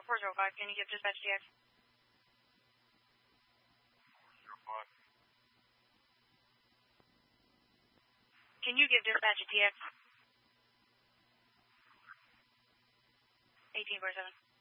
405, can you give dispatch TX? 405. Can you give dispatch a TX? 1847.